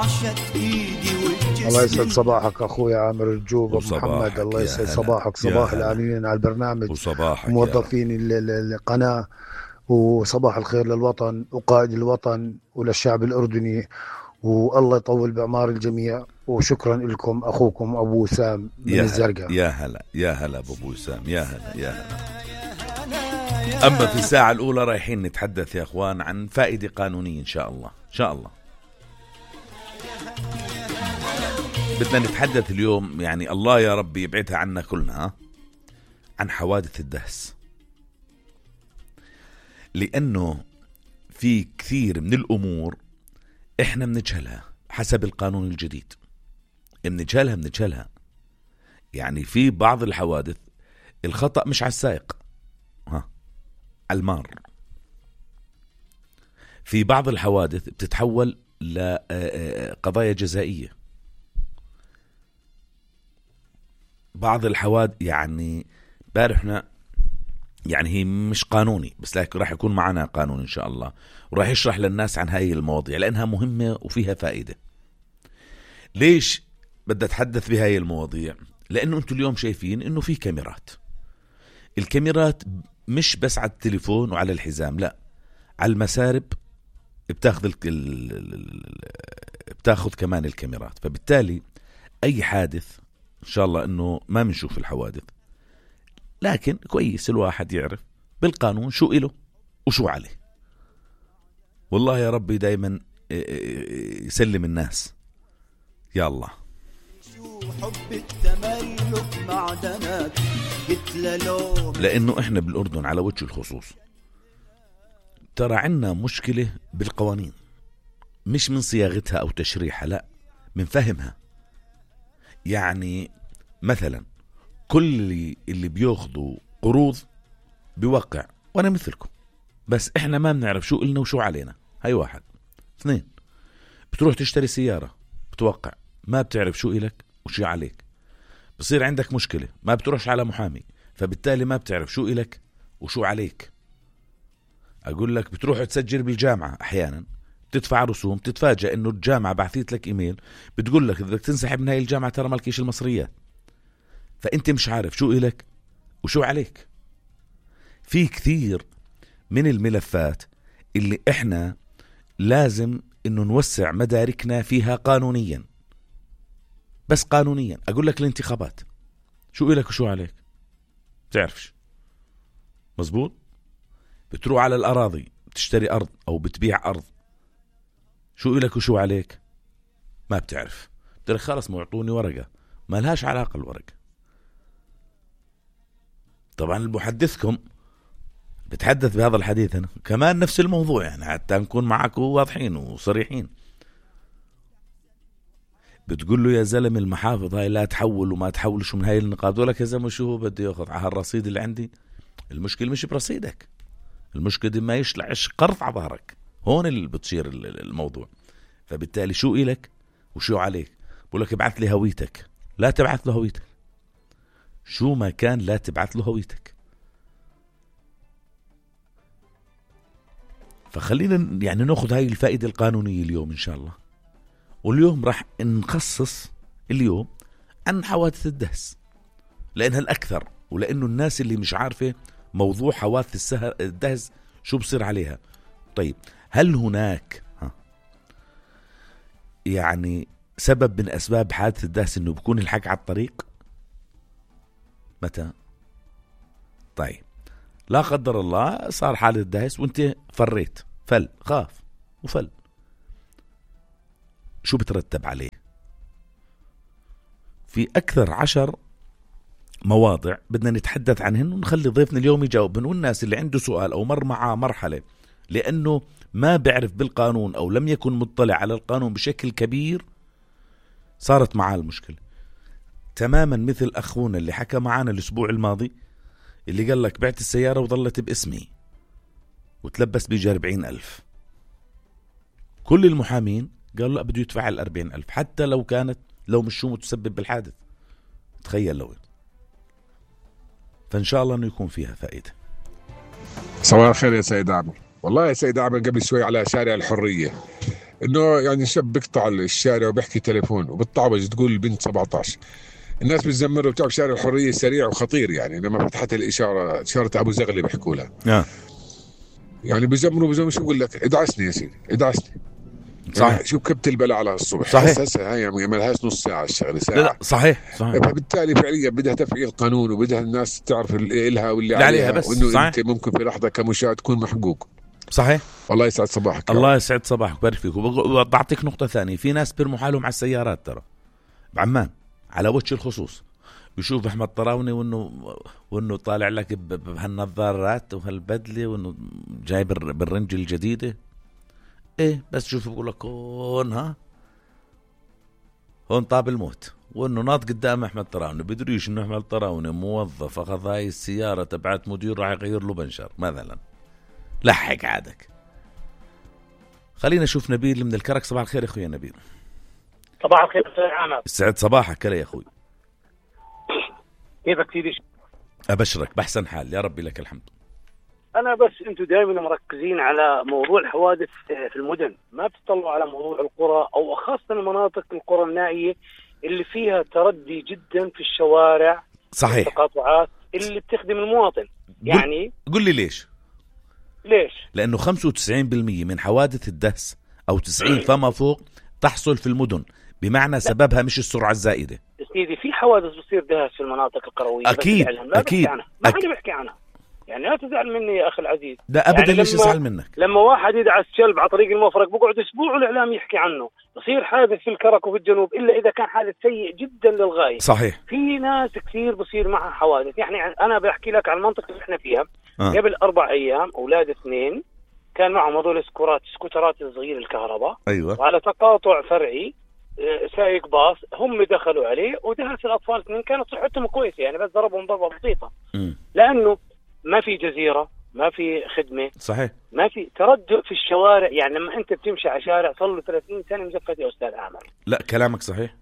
الله يسعد صباحك أخوي عامر الجوب محمد. الله يسعد صباحك، صباح العاملين على البرنامج وموظفين القناة، وصباح الخير للوطن وقائد الوطن وللشعب الأردني، والله يطول بأعمار الجميع. وشكرا لكم أخوكم أبو وسام من الزرقاء. يا هلا يا هلا أبو وسام، يا هلا يا هلا. أما في الساعة الأولى رايحين نتحدث يا أخوان عن فائدة قانونية إن شاء الله. إن شاء الله بدنا نتحدث اليوم، يعني الله يا رب يبعدها عنا كلنا، عن حوادث الدهس، لأنه في كثير من الأمور إحنا بنجهلها حسب القانون الجديد. بنجهلها. يعني في بعض الحوادث الخطأ مش على السائق، على المار. في بعض الحوادث بتتحول لقضايا جزائية. بعض الحوادث يعني بارحنا، يعني هي مش قانوني، بس لكن راح يكون معنا قانون إن شاء الله، وراح يشرح للناس عن هاي المواضيع لأنها مهمة وفيها فائدة. ليش بدي أتحدث بهاي المواضيع؟ لأنه أنتم اليوم شايفين أنه في كاميرات. الكاميرات مش بس على التليفون وعلى الحزام، لا، على المسارب بتاخذ كمان الكاميرات. فبالتالي أي حادث إن شاء الله أنه ما بنشوف الحوادث، لكن كويس الواحد يعرف بالقانون شو إله وشو عليه. والله يا ربي دايما يسلم الناس يا الله. لأنه إحنا بالأردن على وجه الخصوص ترى عنا مشكلة بالقوانين، مش من صياغتها أو تشريحها، لا، من فهمها. يعني مثلا كل اللي بياخذوا قروض بيوقع، وانا مثلكم، بس احنا ما بنعرف شو إلنا وشو علينا. هاي واحد. اثنين، بتروح تشتري سيارة بتوقع، ما بتعرف شو إلك وشو عليك. بصير عندك مشكلة ما بتروحش على محامي، فبالتالي ما بتعرف شو إلك وشو عليك. أقول لك بتروح تسجل بالجامعة، أحيانا بتدفع رسوم، تتفاجأ إنه الجامعة بعثيت لك إيميل بتقول لك إذا بدك تنسحب من هاي الجامعة ترى مالكيش المصريات، فأنت مش عارف شو إلك وشو عليك. في كثير من الملفات اللي إحنا لازم إنه نوسع مداركنا فيها قانونيا، بس قانونيا. أقول لك الانتخابات شو إلك وشو عليك تعرفش، مزبوط؟ بتروح على الأراضي بتشتري أرض أو بتبيع أرض، شو إلك وشو عليك ما بتعرف. بتقول خلص ما يعطوني ورقة، ما لهاش علاقة الورقة. طبعا المحدثكم بتحدث بهذا الحديث هنا كمان نفس الموضوع، يعني حتى نكون معكم واضحين وصريحين. بتقول له يا زلمة المحافظ هاي لا تحول وما تحولش من هاي النقاط، دولك يا زلمة شو هو بده ياخذ على الرصيد اللي عندي. المشكلة مش برصيدك، المشكلة ما يشلعش قرض على ظهرك، هون اللي بتصير الموضوع. فبالتالي شو إلك وشو عليك. بقول لك ابعث لي هويتك، لا تبعث له هويتك، شو ما كان لا تبعث له هويتك. فخلينا يعني ناخذ هاي الفائدة القانونية اليوم إن شاء الله. واليوم راح نخصص اليوم عن حوادث الدهس، لأنها الأكثر، ولأنه الناس اللي مش عارفة موضوع حوادث الدهس شو بصير عليها. طيب هل هناك يعني سبب من أسباب حادث الدهس إنه بيكون الحق على الطريق؟ متى؟ طيب لا قدر الله صار حادث دهس وانت فريت، خاف وفل، شو بترتب عليه؟ في أكثر 10 مواضع بدنا نتحدث عنهن، ونخلي ضيفنا اليوم يجاوبن، والناس اللي عنده سؤال أو مر معاه مرحلة لأنه ما بيعرف بالقانون أو لم يكن مطلع على القانون بشكل كبير صارت معاه المشكلة. تماما مثل أخونا اللي حكى معانا الأسبوع الماضي اللي قال لك بعت السيارة وظلت باسمي وتلبس بيجي 40,000. كل المحامين قالوا لا بده يدفع 40,000 حتى لو كانت مش شو متسبب بالحادث. تخيل لو. فإن شاء الله أنه يكون فيها فائدة. صباح الخير يا سيد عامر. والله يا سيد عامر قبل شوي على شارع الحرية انه يعني شاب بيقطع الشارع وبيحكي تليفون وبالطعبج تقول البنت 17. الناس بتزمر وبتعرف شارع الحرية سريع وخطير، يعني لما فتحت الإشارة إشارة أبو زغلي بيحكوا لها يعني بزمروا شو بقول لك، ادعسني يا سيدي ادعسني. صحيح. يعني شو كبت البلاء على الصبح. صحيح. هسه هي ما لهاش نص ساعة الشغلة ساعة. لا صحيح. فبالتالي فعليا بدها تفعيل قانون، وبدها الناس تعرف إلها واللي عليها، بس وإنه صحيح. أنت ممكن في لحظة كمشاهد تكون محقوق. صحيح. الله يسعد صباحك. الله يسعد صباحك، بارك فيك. وبعطيك نقطة ثانية، في ناس بيرموا حالهم على السيارات ترى بعمان على وجه الخصوص، بيشوف أحمد طراوني وإنه طالع لك بهالنظارات وهالبدلة وإنه جايب بالرنج الجديدة. إيه بس شوف بقول لك هون طاب الموت، وإنه ناط قدام أحمد طراوني بدريش إنه أحمد طراوني موظف أخذ هاي السيارة تبعت مدير راح يغير له بنشر مثلا. لحق عادك. خلينا نشوف نبيل من الكرك. صباح الخير يا أخوي نبيل. صباح الخير أستاذ عامر. سعد صباحك يا أخوي. كيفك سيدي؟ أبشرك بأحسن حال يا ربي لك الحمد. أنا بس أنتوا دائما مركزين على موضوع الحوادث في المدن، ما بتطلعوا على موضوع القرى أو خاصة المناطق القرى النائية اللي فيها تردي جدا في الشوارع. صحيح. التقاطعات اللي بتخدم المواطن. يعني قل لي ليش؟ لأنه 95% من حوادث الدهس أو 90 فما فوق تحصل في المدن، بمعنى سببها مش السرعة الزائدة. سيدي في حوادث بتصير دهس في المناطق القروية. أكيد أكيد. ما حدا بيحكي عنها. يعني لا تزعل مني يا أخي العزيز. لا أبدا يعني ليش أزعل منك؟ لما واحد يدعس كلب على طريق المفرق بقعد أسبوع والإعلام يحكي عنه. بصير حادث في الكرك وفي الجنوب إلا إذا كان حادث سيء جدا للغاية. صحيح. في ناس كثير بصير معها حوادث. يعني أنا بحكي لك عن المنطقة اللي إحنا فيها. قبل 4 أيام أولاد 2 كان معهم هذول سكوترات الصغير الكهرباء. أيوة. وعلى تقاطع فرعي سايق باص هم دخلوا عليه ودهس الأطفال 2. كانت صحتهم كويسة يعني بس ضربهم ضربة بسيطة. لأنه ما في جزيرة، ما في خدمة. صحيح. ما في تردد في الشوارع. يعني لما أنت بتمشي على شارع صار له 30 سنة مزفت يا أستاذ عامر. لا كلامك صحيح.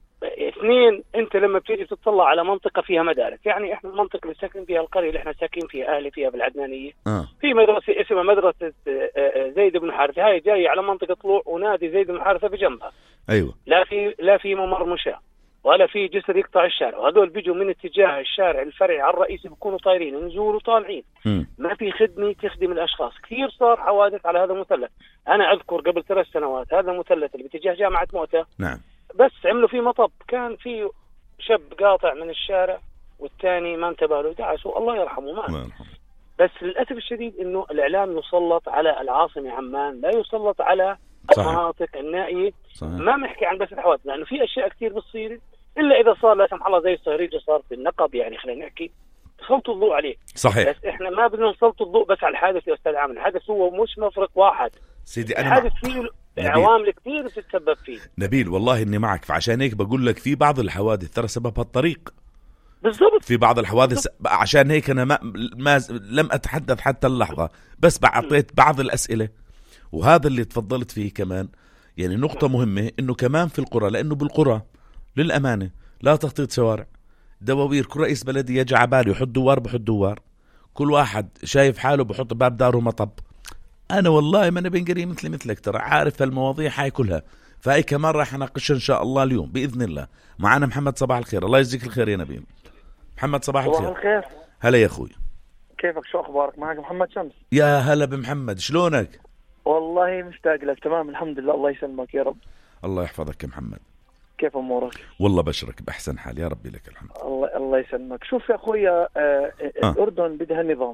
2 أنت لما بتيجي تطلع على منطقة فيها مدارس، يعني إحنا المنطقة اللي ساكن فيها القرية اللي إحنا ساكن فيها أهلي فيها بالعدنانية. في مدرسة اسمها مدرسة زيد بن حارثة، هاي جاية على منطقة طلوع ونادي زيد بن حارثة بجنبها. أيوة. لا في ممر مشاة ولا في جسر يقطع الشارع، وهذول بيجوا من اتجاه الشارع الفرعي على الرئيسي بيكونوا طايرين نزول وطالعين. ما في خدمة تخدم الأشخاص. كثير صار حوادث على هذا المثلث. أنا أذكر قبل 3 سنوات هذا المثلث اللي باتجاه جامعة موتى. نعم. بس عملوا فيه مطب، كان فيه شاب قاطع من الشارع والثاني ما انتبه له دعسوا الله يرحمه ما. بس للأسف الشديد إنه الإعلام يسلط على العاصمة عمان، لا يسلط على المناطق النائية. ما محكي عن بس الحوادث، لأنه في أشياء كثير بتصير إلا إذا صار لا سمح الله زي الصهريج صار في النقب، يعني خلينا نحكي سلطوا الضوء عليه. صحيح. بس إحنا ما بدنا نسلط الضوء بس على الحادث يا أستاذ عامر. الحادث هو مش مفرق واحد سيدي. أنا الحادث فيه عوامل كثير بتتسبب فيه. نبيل والله إني معك، فعشان هيك بقول لك في بعض الحوادث ترى سببها الطريق. بالضبط. في بعض الحوادث عشان هيك أنا لم أتحدث حتى اللحظة، بس أعطيت بعض الأسئلة. وهذا اللي تفضلت فيه كمان، يعني نقطة مهمة إنه كمان في القرى، لأنه بالقرى للأمانة لا تخطيط شوارع، دواوير. كل رئيس بلدي يجي عباله يحط دوار بحط دوار، كل واحد شايف حاله بحط باب داره مطب. أنا والله ما أنا بنقري مثلك ترى عارف المواضيع هاي كلها، فهي كمان راح نناقشها إن شاء الله اليوم بإذن الله. معنا محمد. صباح الخير. الله يجزيك الخير يا نبيل. محمد صباح الخير. صباح الخير. هلا يا أخوي. كيفك؟ شو أخبارك؟ معك محمد شمس. يا هلا بمحمد، شلونك؟ والله مشتاق لك. تمام الحمد لله. الله يسلمك يا رب. الله يحفظك يا محمد. كيف أمورك؟ والله بشرك بأحسن حال يا ربي لك الحمد. الله يسلمك. شوف يا أخويا، الأردن بدها نظام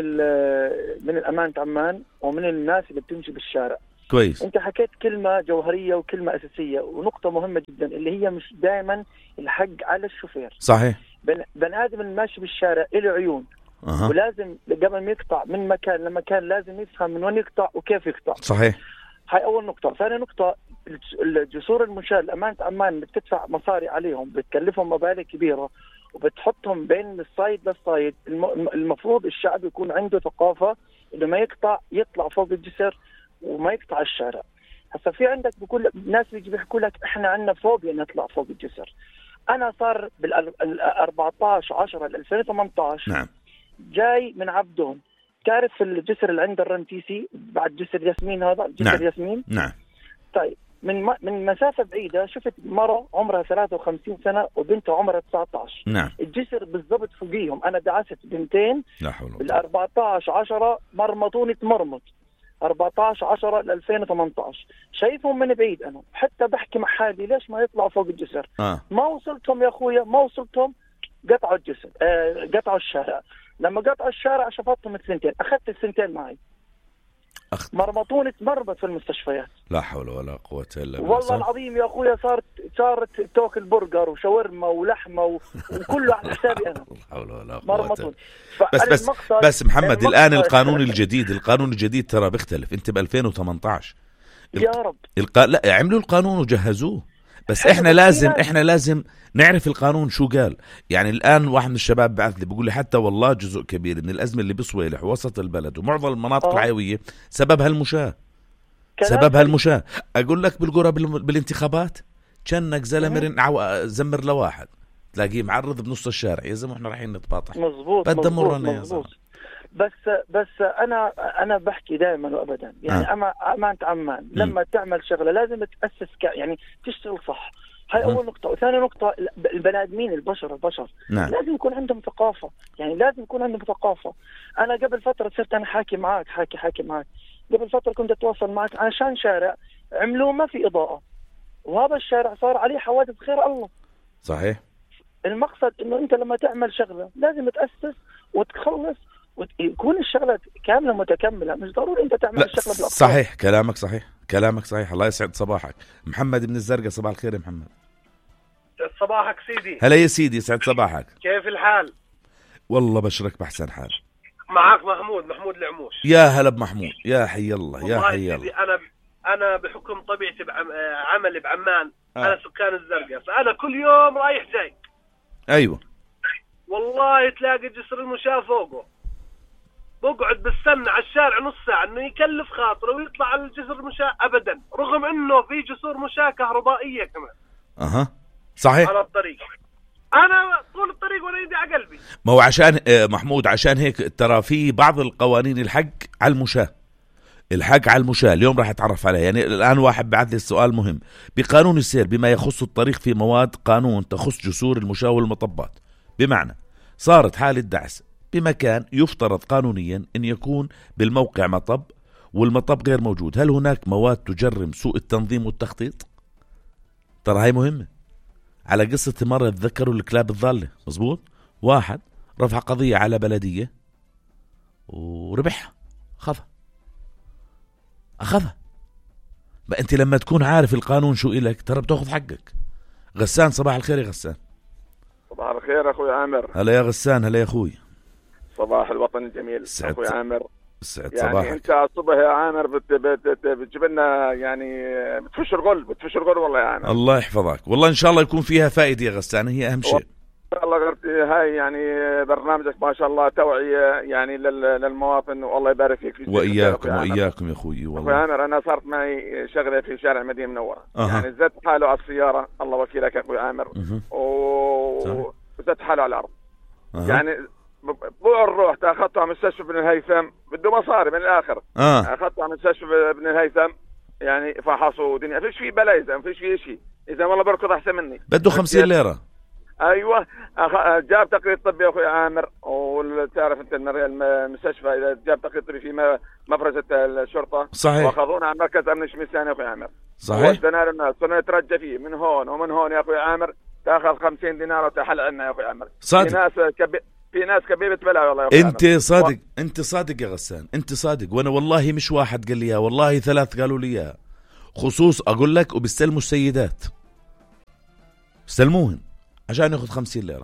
من الأمانة عمان ومن الناس اللي بتمشي بالشارع. كويس. أنت حكيت كلمة جوهرية وكلمة أساسية ونقطة مهمة جدا اللي هي مش دائما الحق على الشوفير. صحيح. بني آدم الماشي بالشارع له عيون. ولازم قبل ما يقطع من مكان لمكان لازم يفهم من وين يقطع وكيف يقطع. صحيح. هاي أول نقطة. ثاني نقطة، الجسور المشاة الأمانة عمان بتدفع مصاري عليهم، بتكلفهم مبالغ كبيرة وبتحطهم بين الصيد للصيد. المفروض الشعب يكون عنده ثقافة إنه ما يقطع، يطلع فوق الجسر وما يقطع الشارع. هسا في عندك بكل ناس بيجي بيحكوا لك إحنا عندنا فوبيا نطلع فوق الجسر. أنا صار بال14/10/2018 نعم. جاي من عبدون، تعرف الجسر اللي عند الرنتيسي بعد جسر ياسمين، هذا جسر نعم. ياسمين. نعم. طيب من مسافة بعيدة شفت مرة عمرها 53 سنة وبنتها عمرها 19. نعم. الجسر بالضبط فوقيهم. أنا دعست بنتين لا حول بال 14/10 مرمطوني تمرمط 14/10/2018. شايفهم من بعيد أنا حتى بحكي مع حالي ليش ما يطلعوا فوق الجسر. ما وصلتهم يا أخويا، ما وصلتهم. قطعوا الجسر، قطعوا الشارع. لما قطعوا الشارع شفطتهم الثنتين، أخذت الثنتين معي. مرمطوني تمرمط في المستشفيات. لا حول ولا قوة إلا بالله. والله العظيم يا أخويا صارت توكل برجر وشاورما ولحمة وكله على حسابي أنا. لا حول ولا قوة. مرمطون. بس محمد الآن القانون الجديد ترى بيختلف. أنت ب2018 يا رب لا عملوا القانون وجهزوه، بس احنا لازم نعرف القانون شو قال. يعني الآن واحد من الشباب بعث لي بيقول لي حتى والله جزء كبير من الأزمة اللي بصويلح وسط البلد ومعظم المناطق الحيوية سببها المشاة. أقول لك بالقرى بالانتخابات كأنك زمر لواحد تلاقيه معرض بنص الشارع. يا زلمة احنا رايحين نتباطح. مظبوط. بس انا بحكي دائما وابدا يعني امانة عمان لما تعمل شغله لازم تاسس يعني تشتغل صح. هاي اول نقطه. وثاني نقطه البني ادمين البشر نعم. لازم يكون عندهم ثقافه. يعني لازم يكون عندهم ثقافه. انا قبل فتره صرت انا حاكي معك قبل فتره كنت اتواصل معك عشان شارع عملوه ما في اضاءه، وهذا الشارع صار عليه حوادث خير الله. صحيح. المقصد انه انت لما تعمل شغله لازم تاسس وتخلص ويكون الشغلة كاملة متكملة. مش ضروري أنت تعمل الشغلة بالأفضل. صحيح كلامك صحيح. الله يسعد صباحك. محمد من الزرقاء، صباح الخير يا محمد. صباحك سيدي. هلا يا سيدي، يسعد صباحك. كيف الحال؟ والله بشرك بحسن حال. معك محمود العموش. يا هلا بمحمود، يا حي الله يا حي الله. أنا بحكم طبيعتي عملي بعمان أنا سكان الزرقاء، فأنا كل يوم رايح جاي. أيوة والله تلاقي جسر المشاة فوقه، بقعد بالسنة على الشارع نص ساعة انه يكلف خاطره ويطلع على الجسر المشاة ابدا، رغم انه في جسور مشاة كهربائية كمان. صحيح. على الطريق انا طول الطريق وانا يدي على قلبي. ما هو عشان محمود عشان هيك ترى في بعض القوانين الحق على المشاة اليوم راح اتعرف عليها. يعني الان واحد بعث لي السؤال مهم. بقانون السير بما يخص الطريق في مواد قانون تخص جسور المشاة والمطبات، بمعنى صارت حالة دعس بمكان يفترض قانونيا أن يكون بالموقع مطب والمطب غير موجود، هل هناك مواد تجرم سوء التنظيم والتخطيط؟ ترى هاي مهمة. على قصة مرة تذكروا الكلاب الضالة، مزبوط. واحد رفع قضية على بلدية وربحها، أخذها. بقى أنت لما تكون عارف القانون شو إلك ترى بتأخذ حقك. غسان، صباح الخير يا غسان. صباح الخير أخوي عامر. هلا يا غسان. هلا يا أخوي. صباح الوطن الجميل أخوي عامر. سعد يعني صباحك. أنت الصبح يا عامر بتجيب لنا يعني بتفش الغل والله يا عامر. الله يحفظك. والله إن شاء الله يكون فيها فائدة يا غسان، هي أهم شيء. الله هاي يعني برنامجك ما شاء الله توعية يعني للمواطن، والله يبارك فيك. وإياكم يا أخوي. والله أخوي عامر أنا صارت معي شغلة في شارع مدينة منورة. يعني زدت حاله على السيارة، الله وكيلك يا أخوي عامر. وزدت حاله على الأرض. يعني بوع الروح تاخذته على مستشفى ابن الهيثم بده مصاري من الآخر. أخذته على مستشفى ابن الهيثم يعني فحصوا دنيا، فيش فيه بلايزة، ما فيش فيه شيء. إذا والله بركض أحسن مني. بده 50 ليرة. ايوه جاب تقرير طبي يا اخوي عامر. وتعرف انت المستشفى اذا جاب تقرير طبي في مفرزه الشرطه صحيح، واخذونا على مركز امن شمسان يا اخوي عامر. صحيح. ودنا الناس صرنا نترجى فيه من هون ومن هون يا اخوي عامر، تاخذ 50 دينار وتحل عنا يا اخوي عامر. صادق. في ناس كبيبه بلا والله يا اخوي. انت صادق يا غسان، انت صادق. وانا والله مش واحد قال لي اياها، والله 3 قالوا لي اياها. خصوص اقول لك، وبيستلموا السيدات، استلموهن عشان ياخذ 50 ليرة.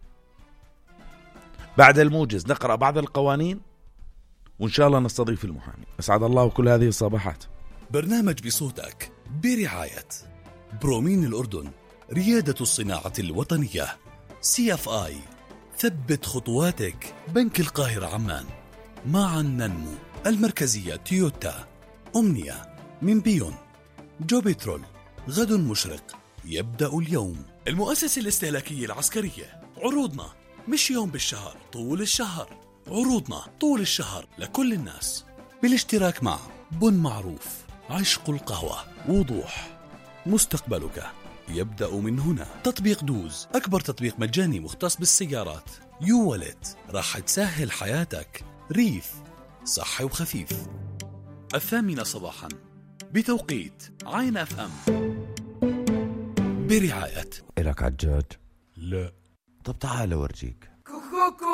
بعد الموجز نقرأ بعض القوانين وإن شاء الله نستضيف المحامي. أسعد الله كل هذه الصباحات. برنامج بصوتك برعاية برومين الأردن، ريادة الصناعة الوطنية. CFI، ثبت خطواتك. بنك القاهرة عمان، معا ننمو. المركزية تويوتا. أمنية من بيون. جو بترول، غد مشرق يبدأ اليوم. المؤسسة الاستهلاكية العسكرية، عروضنا مش يوم بالشهر، طول الشهر. عروضنا طول الشهر لكل الناس، بالاشتراك مع بن معروف، عشق القهوة، وضوح. مستقبلك يبدأ من هنا. تطبيق دوز، أكبر تطبيق مجاني مختص بالسيارات. يو والت راح تسهل حياتك. ريف صحي وخفيف. 8:00 صباحا بتوقيت عين اف ام برعاية. إلك عجاج؟ لا. طب تعال أورجيك.